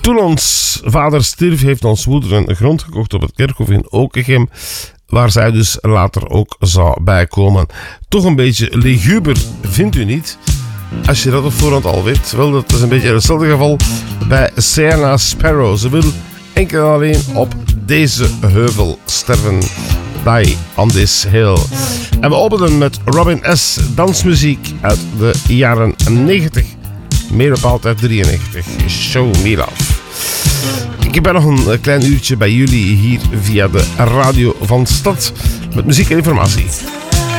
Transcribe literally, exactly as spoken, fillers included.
Toen ons vader stierf, heeft ons moeder een grond gekocht op het kerkhof in Okegem, waar zij dus later ook zou bijkomen. Toch een beetje luguber, vindt u niet? Als je dat op voorhand al weet. Wel, dat is een beetje hetzelfde geval bij Sienna Sparrow. Ze wil enkel en alleen op deze heuvel sterven. Die on this hill. En we openen met Robin S. dansmuziek uit de jaren negentig. Meer bepaald uit drieënnegentig. Show me love. Ik ben nog een klein uurtje bij jullie hier via de radio van Stad met muziek en informatie.